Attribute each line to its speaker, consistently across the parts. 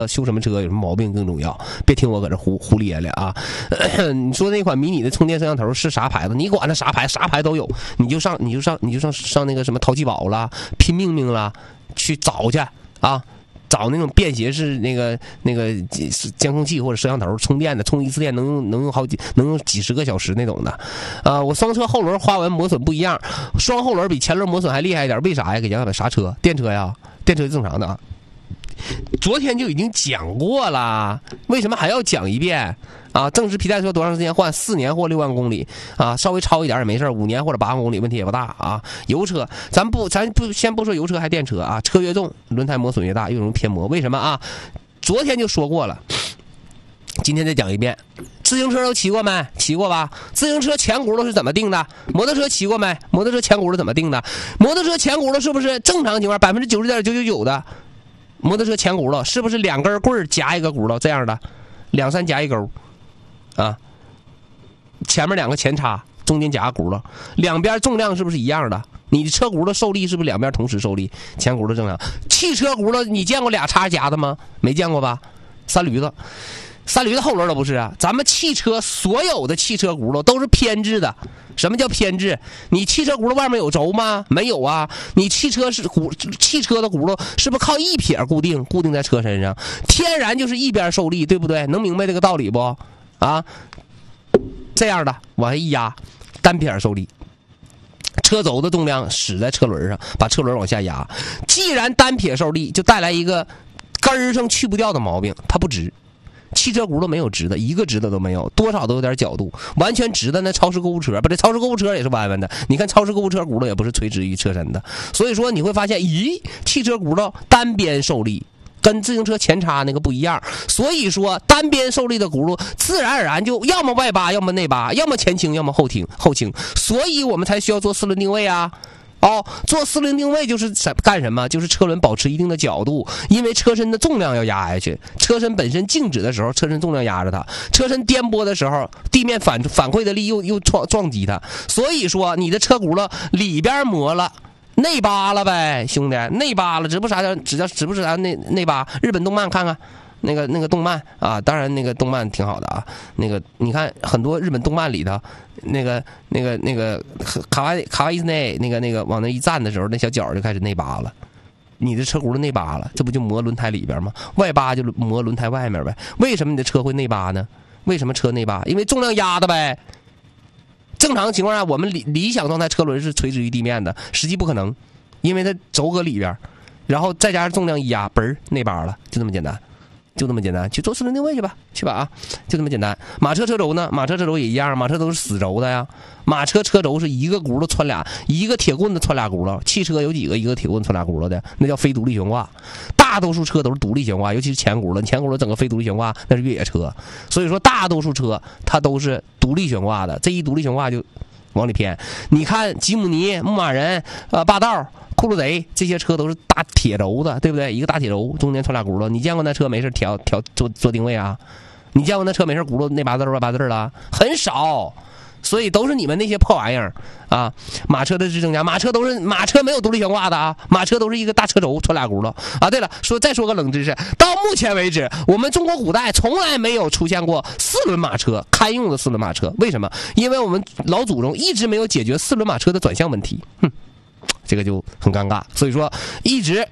Speaker 1: 修什么车有什么毛病更重要，别听我搁这胡咧咧啊！你说那款迷你的充电摄像头是啥牌子？你管它啥牌都有，你就上那个什么淘气堡啦、拼命命啦，去找去啊！找那种便携式那个监控器或者摄像头充电的，充一次电能用几十个小时那种的。我双车后轮花纹磨损不一样，双后轮比前轮磨损还厉害一点，为啥呀？给讲讲啥车？电车呀，电车正常的啊。昨天就已经讲过了，为什么还要讲一遍啊？正时皮带车多长时间换？4年或6万公里啊，稍微超一点也没事，5年或者8万公里问题也不大啊。油车咱先不说油车还电车啊，车越重轮胎磨损越大，越容易偏磨，为什么啊？昨天就说过了，今天再讲一遍。自行车都骑过没？骑过吧。自行车前轱辘是怎么定的？摩托车骑过没？摩托车前轱辘怎么定的？摩托车前轱辘是不是正常情况99.999%的？摩托车前轱辘是不是2根棍夹一个轱辘这样的，2、3夹一钩啊？前面2个前叉，中间夹个轱辘，两边重量是不是一样的？你的车轱辘受力是不是两边同时受力？前轱辘正常。汽车轱辘你见过2叉夹的吗？没见过吧？三驴子后轮都不是啊。咱们汽车所有的汽车轱辘都是偏置的。什么叫偏置？你汽车轱辘外面有轴吗？没有啊。你汽车的轱辘是不是靠一撇固定在车身上？天然就是一边受力，对不对？能明白这个道理不？啊，这样的往下一压，单撇受力。车轴的重量使在车轮上，把车轮往下压。既然单撇受力，就带来一个根儿上去不掉的毛病，它不直。汽车轱辘没有直的，一个直的都没有，多少都有点角度。完全直的那超市购物车，不对，超市购物车也是弯弯的。你看超市购物车轱辘也不是垂直于车身的，所以说你会发现，咦，汽车轱辘单边受力跟自行车前叉那个不一样。所以说单边受力的轱辘自然而然就要么外八，要么内八，要么前倾，要么后倾。所以我们才需要做4轮定位啊。做4轮定位就是干什么？就是车轮保持一定的角度，因为车身的重量要压下去。车身本身静止的时候，车身重量压着它；车身颠簸的时候，地面反馈的力又撞击它。所以说，你的车轱辘里边磨了。内八了呗，兄弟，内八了，指不啥内八？日本动漫看看。那个动漫啊，当然那个动漫挺好的啊。那个你看很多日本动漫里头，那个卡哇伊斯内那个往那一站的时候，那小脚就开始内八了。你的车轱辘内八了，这不就磨轮胎里边吗？外八就磨轮胎外面呗。为什么你的车会内八呢？为什么车内八？因为重量压的呗。正常情况下，我们理想状态车轮是垂直于地面的，实际不可能，因为它轴搁里边，然后再加上重量一压，嘣儿内八了，就这么简单。就这么简单，去做4轮定位去吧啊！就这么简单。马车车轴呢？马车车轴也一样，马车都是死轴的呀。马车车轴是一个轱辘穿俩，一个铁棍子穿俩轱辘。汽车有几个一个铁棍子穿俩轱辘的？那叫非独立悬挂。大多数车都是独立悬挂，尤其是前轱辘，前轱辘整个非独立悬挂那是越野车。所以说，大多数车它都是独立悬挂的，这一独立悬挂就往里偏。你看吉姆尼、牧马人、霸道。酷路贼这些车都是大铁轴的，对不对？一个大铁轴中间穿俩轱辘，你见过那车没事调做定位啊？你见过那车没事轱辘内八字外八字了？很少，所以都是你们那些破玩意儿啊！马车的支撑架，马车没有独立悬挂的啊，马车都是一个大车轴穿俩轱辘啊。对了，再说个冷知识，到目前为止，我们中国古代从来没有出现过4轮马车，堪用的4轮马车。为什么？因为我们老祖宗一直没有解决4轮马车的转向问题。这个就很尴尬，所以说一直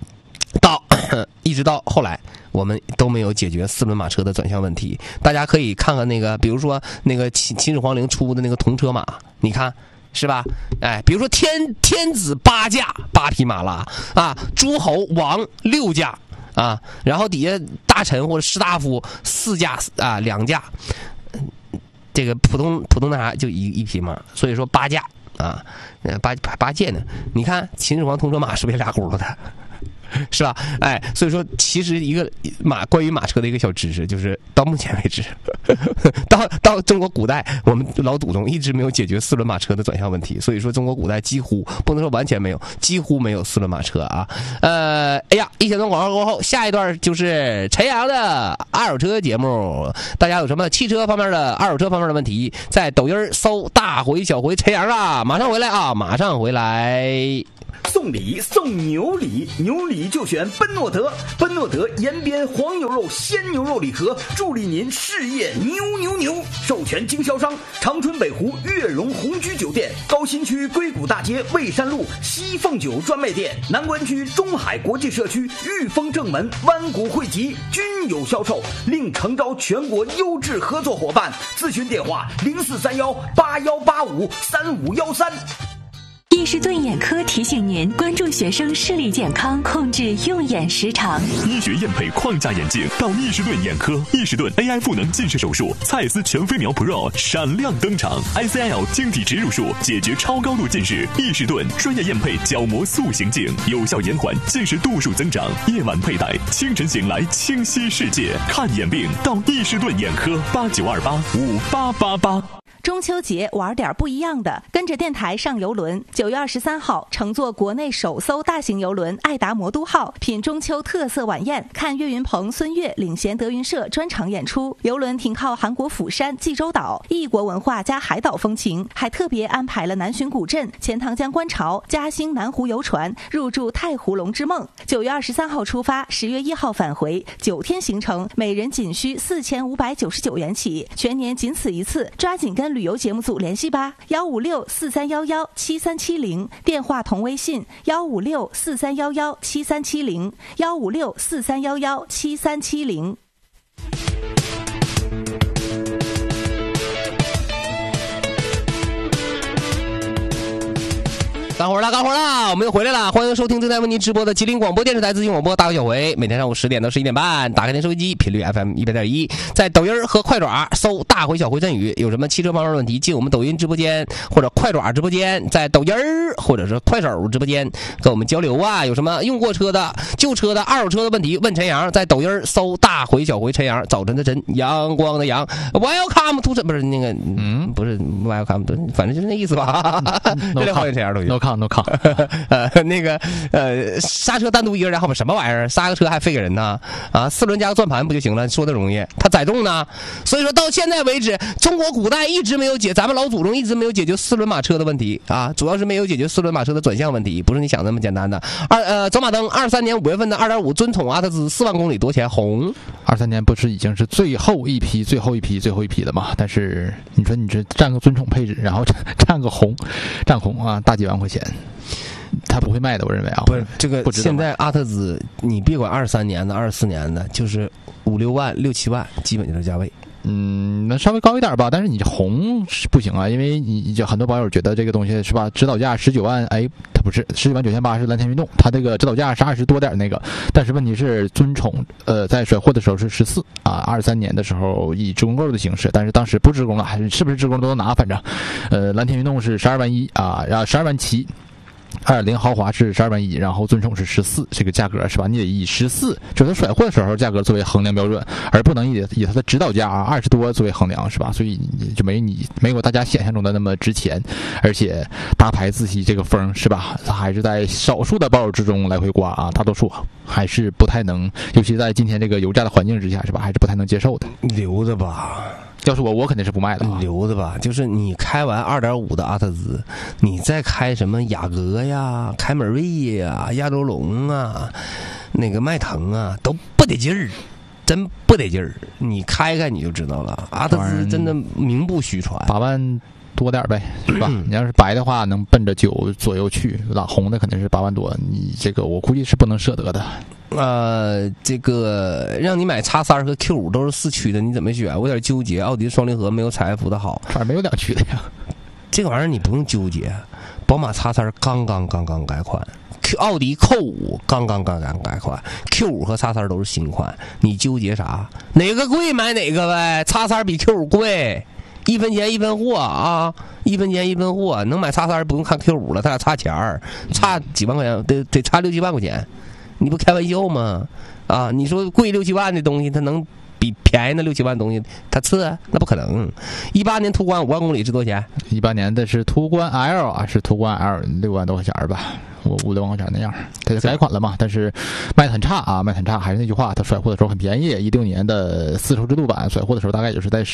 Speaker 1: 到后来，我们都没有解决4轮马车的转向问题。大家可以看看那个，比如说那个秦始皇陵出的那个铜车马，你看是吧？哎，比如说天子8驾8匹马拉啊，诸侯王6驾啊，然后底下大臣或者士大夫4驾啊2驾，这个普通那啥就一匹马，所以说8驾。啊，8届呢？你看秦始皇铜车马是不是俩轱辘的？是吧？哎，所以说其实一个关于马车的一个小知识，就是到目前为止，到中国古代，我们老祖宗一直没有解决4轮马车的转向问题，所以说中国古代几乎不能说完全没有，几乎没有4轮马车啊。哎呀，一小段广告过后，下一段就是陈阳的二手车节目。大家有什么汽车方面的、二手车方面的问题，在抖音搜大回小回陈阳啊，马上回来啊，马上回来。
Speaker 2: 送礼送牛礼，牛礼礼就选奔诺德，奔诺德延边黄牛肉鲜牛肉礼盒，助力您事业牛！授权经销商长春北湖悦榕红居酒店，高新区硅谷大街蔚山路西凤酒专卖店，南关区中海国际社区裕丰正门湾谷汇集均有销售，另诚招全国优质合作伙伴。咨询电话043181853513。
Speaker 3: 伊士顿眼科提醒您关注学生视力健康，控制用眼时长。
Speaker 4: 医学验配框架眼镜到伊士顿眼科，伊士顿 AI 赋能近视手术，蔡司全飞秒 Pro 闪亮登场 ，ICL 晶体植入术解决超高度近视，伊士顿专业验配角膜塑形镜，有效延缓近视度数增长。夜晚佩戴，清晨醒来清晰世界。看眼病到伊士顿眼科，89285888。
Speaker 3: 中秋节玩点不一样的，跟着电台上游轮。9月23号，乘坐国内首艘大型游轮爱达魔都号，品中秋特色晚宴，看岳云鹏、孙越领衔德云社专场演出。游轮停靠韩国釜山、济州岛，异国文化加海岛风情，还特别安排了南浔古镇、钱塘江观潮、嘉兴南湖游船，入住太湖龙之梦。9月23号出发，10月1号返回，9天行程，每人仅需4599元起，全年仅此一次，抓紧跟旅游节目组联系吧，15643117370，电话同微信15643117370，15643117370。
Speaker 1: 干活了，我们又回来了，欢迎收听正在为您直播的吉林广播电视台自行广播大话小回，每天上午10点到11点半，打开您收音机，频率 FM 100.1，在抖音和快爪搜大回小回振宇，有什么汽车方面问题，进我们抖音直播间或者快爪直播间，在抖音或者是快手直播间跟我们交流啊，有什么用过车的、旧车的、二手车的问题，问陈阳，在抖音搜大回小回陈阳，早晨的晨，阳光的阳 ，Welcome to 不是那个不是 Welcome to， 反正就是那意思吧。热烈欢迎陈阳同学。
Speaker 5: No comment。
Speaker 1: 那个刹车单独一个人，后面什么玩意儿？刹个车还费个人呢？啊，4轮加个转盘不就行了？说的容易，它载重呢？所以说到现在为止，中国古代一直没有咱们老祖宗一直没有解决4轮马车的问题啊，主要是没有解决4轮马车的转向问题，不是你想那么简单的。走马灯23年5月份的 2.5 尊宠阿特兹4万公里多钱红
Speaker 5: ？23年不是已经是最后一批的嘛？但是你说你这占个尊宠配置，然后占红啊，大几万块钱。他不会卖的，我认为啊，
Speaker 1: 不是这个。现在阿特兹，你别管23年的、24年的，就是5、6万、6、7万，基本就是价位。
Speaker 5: 那稍微高一点吧，但是你这红是不行啊，因为你就很多网友觉得这个东西是吧，指导价19万，哎，它不是19万9800是蓝天运动，它这个指导价是20多点那个，但是问题是尊宠在甩货的时候是14啊，23年的时候以职工购的形式，但是当时不职工了，还是不是职工都能拿，反正蓝天运动是12万1啊，然后12万7。2.0豪华是12万1，然后尊宠是14，这个价格是吧？你得以14，就是甩货的时候价格作为衡量标准，而不能以它的指导价20多作为衡量，是吧？所以就没有大家想象中的那么值钱，而且大牌自吸这个风是吧？它还是在少数的保有之中来回刮啊，大多数还是不太能，尤其在今天这个油价的环境之下是吧？还是不太能接受的。
Speaker 1: 留着吧。
Speaker 5: 要是我肯定是不卖的，
Speaker 1: 留着吧。就是你开完2.5的阿特兹，你再开什么雅阁呀、凯美瑞呀、亚洲龙啊、那个迈腾啊，都不得劲儿，真不得劲儿。你开开你就知道了，阿特兹真的名不虚传
Speaker 5: ，8万多点呗，是吧？你要是白的话，能奔着9左右去，红的肯定是8万多，你这个我估计是不能舍得的。
Speaker 1: 这个让你买X3和Q5都是4驱的，你怎么选？我有点纠结。奥迪双离合没有采埃孚的好，
Speaker 5: 反正没有2驱的呀。
Speaker 1: 这个玩意儿你不用纠结，宝马X3刚刚改款，奥迪Q5刚刚改款 ，Q5 和X3都是新款，你纠结啥？哪个贵买哪个呗，X3比 Q5 贵。1分钱1分货啊！1分钱1分货，能买X3不用看 Q5 了，他俩差钱儿，差几万块钱，得差6、7万块钱。你不开玩笑吗？啊，你说贵6、7万的东西，它能比便宜那6、7万的东西它次？那不可能。18年途观5万公里值多少钱？18
Speaker 5: 年的是途观 L 啊，是途观 L 6万多块钱吧？ 5、6万块钱那样。它就改款了嘛，但是卖得很差啊，卖得很差。还是那句话，它甩货的时候很便宜，16年的丝绸制度版甩货的时候大概也是在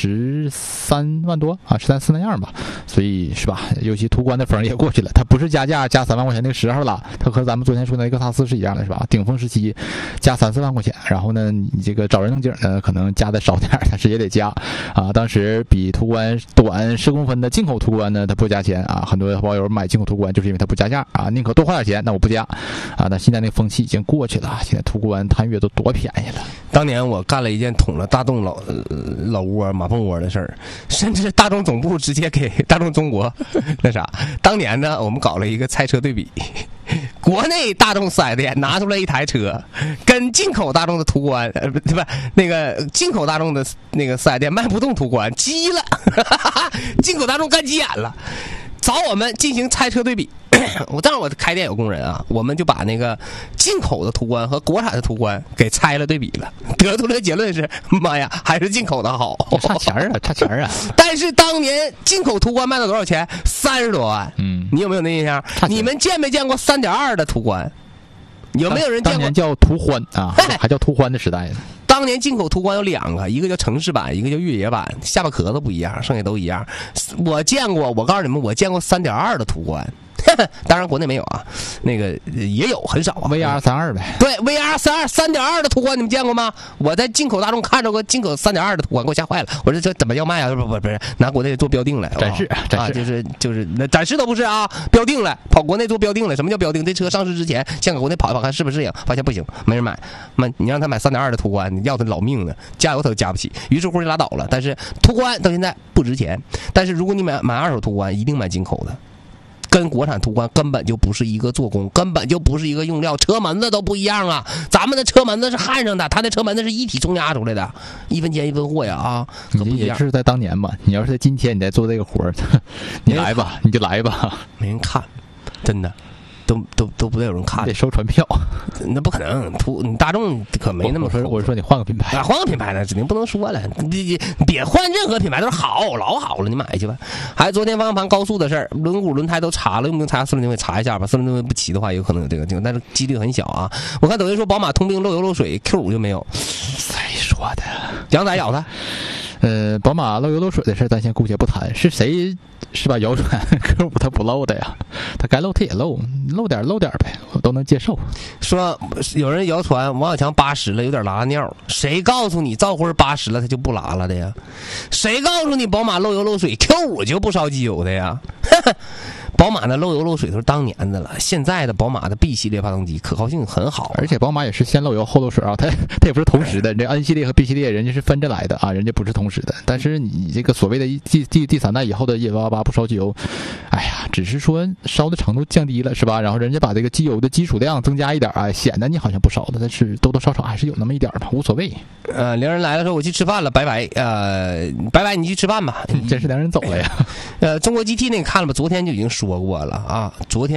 Speaker 5: 13万多啊，13、14那样吧。所以是吧？尤其途观的风也过去了，它不是加价加3万块钱那个时候了，它和咱们昨天说的雷克萨斯是一样的，是吧？顶峰时期加3、4万块钱，然后呢，你这个找人弄景呢，可能加的少点，但是也得加啊。当时比途观短10公分的进口途观呢，它不加钱啊。很多网友买进口途观就是因为它不加价啊，宁可多花点钱，那我不加啊。但现在那个风气已经过去了，现在途观探岳都多便宜了。
Speaker 1: 当年我干了一件捅了大众老窝马蜂窝的事儿，甚至大众总部直接给大众中国那啥。当年呢，我们搞了一个拆车对比，国内大众4S店拿出来一台车，跟进口大众的途观，对吧？那个进口大众的那个4S店卖不动途观，急了，进口大众干急眼了。找我们进行拆车对比，当时我开店有工人啊，我们就把那个进口的途观和国产的途观给拆了对比了，得出的结论是，妈呀，还是进口的好，
Speaker 5: 差钱啊，差钱啊！
Speaker 1: 但是当年进口途观卖到多少钱？30多万。你有没有那印象？你们见没见过3.2的途观？有没有人见过？
Speaker 5: 当年叫途欢啊，还叫途欢的时代呢。
Speaker 1: 当年进口途观有2个，一个叫城市版，一个叫越野版，下巴壳子不一样，剩下都一样。我见过，我告诉你们，我见过3.2的途观。当然国内没有啊，那个也有，很少啊。
Speaker 5: VR32呗。
Speaker 1: 对 ，VR32 3.2的途观你们见过吗？我在进口大众看着过进口3.2的途观，给我吓坏了。我说这怎么要卖啊？不是，拿国内做标定来
Speaker 5: 展示
Speaker 1: 啊，就是那展示都不是啊，标定来跑国内做标定来。什么叫标定？这车上市之前先搁国内跑一跑看适不适应，发现不行，没人买。你让他买3.2的途观，你要他老命呢，加油他都加不起。于是乎就拉倒了。但是途观到现在不值钱，但是如果你买二手途观，一定买进口的。跟国产途观根本就不是一个做工，根本就不是一个用料，车门子都不一样啊！咱们的车门子是焊上的，他的车门子是一体冲压出来的，1分钱1分货呀啊！
Speaker 5: 你也是在当年嘛，你要是在今天你在做这个活儿，你来吧，你就来吧，
Speaker 1: 没人看，真的。都不得有人看，
Speaker 5: 得收传票，
Speaker 1: 那不可能。你大众可没那么说。
Speaker 5: 我说你换个品牌，
Speaker 1: 换个品牌呢，指定不能说了。别换任何品牌，都是好，老好了，你买去吧。还有昨天方向盘高速的事儿，轮毂轮胎都查了，用不用查4轮定位查一下吧？4轮定位不齐的话，有可能有这个，但是几率很小啊。我看抖音说宝马通病漏油漏水 ，Q5 就没有。
Speaker 5: 谁说的？
Speaker 1: 羊仔咬他。
Speaker 5: 宝马漏油漏水的事咱先姑且不谈，是谁是吧？谣传Q5它不漏的呀，它该漏它也漏，漏点呗，我都能接受。
Speaker 1: 说有人谣传王小强80了，有点拉尿，谁告诉你赵辉80了他就不拉了的呀？谁告诉你宝马漏油漏水 Q5 就不烧机油的呀？宝马的漏油漏水都是当年的了，现在的宝马的 B 系列发动机可靠性很好，
Speaker 5: 而且宝马也是先漏油后漏水啊，它也不是同时的，这 N 系列和 B 系列人家是分着来的啊，人家不是同时的。但是你这个所谓的第3代以后的188不烧机油，哎呀，只是说烧的程度降低了是吧？然后人家把这个机油的基础量增加一点啊，显得你好像不烧的，但是多多少少还是有那么一点吧，无所谓。
Speaker 1: 良人来了说我去吃饭了，拜拜，拜拜，你去吃饭吧。
Speaker 5: 真是良人走了呀。
Speaker 1: 中国 GT 那个看了吧？昨天就已经说过了啊，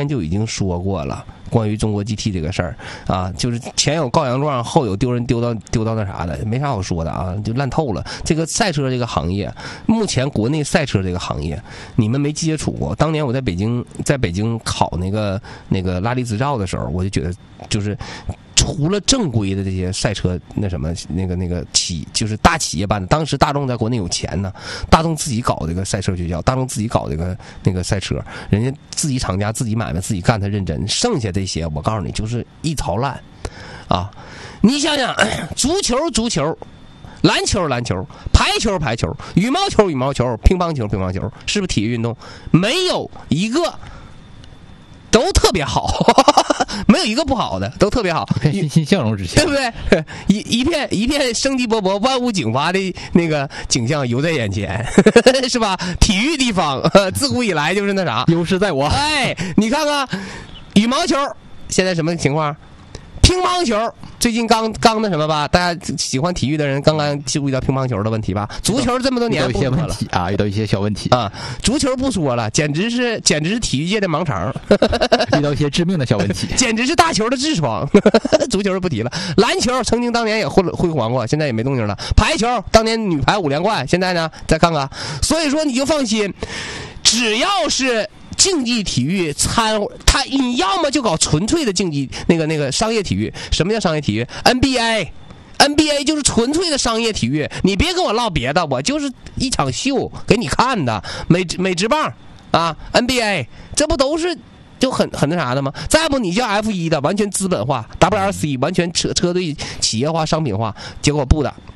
Speaker 1: 关于中国 GT 这个事儿啊，就是前有告洋状，后有丢人丢到那啥的，没啥好说的啊，就烂透了。这个赛车这个行业，目前国内赛车这个行业，你们没接触过。当年我在北京考那个拉力执照的时候，我就觉得就是除了正规的这些赛车那个就是大企业办的，当时大众在国内有钱呢，大众自己搞这个赛车学校，大众自己搞这个那个赛车，人家自己厂家自己买卖自己干，他认真。剩下这些我告诉你就是一槽烂啊！你想想，足球、篮球、排球、羽毛球、乒乓球，是不是体育运动？没有一个都特别好，没有一个不好的，都特别好，
Speaker 5: 欣欣向荣之下，
Speaker 1: 对不对？一片生机勃勃、万物景发的那个景象犹在眼前，是吧？体育地方自古以来就是那啥，
Speaker 5: 优势在我。
Speaker 1: 哎，你看看羽毛球现在什么情况？乒乓球最近刚那什么吧，大家喜欢体育的人刚刚注意到乒乓球的问题吧？足球这么多年
Speaker 5: 遇到一些问题啊，遇到一些小问题
Speaker 1: 啊。足球不说了，简直是体育界的盲肠，
Speaker 5: 遇到一些致命的小问题，
Speaker 1: 简直是大球的痔疮。足球不提了，篮球曾经当年也辉煌过，现在也没动静了。排球当年女排5连冠，现在呢再看看。所以说你就放心，只要是竞技体育你要么就搞纯粹的竞技那个商业体育。什么叫商业体育 ？NBA 就是纯粹的商业体育，你别跟我唠别的，我就是一场秀给你看的。美职棒啊 ，NBA 这不都是就很那啥的吗？再不你叫 F1的完全资本化 ，WRC 完全车队企业化、商品化，结果不的。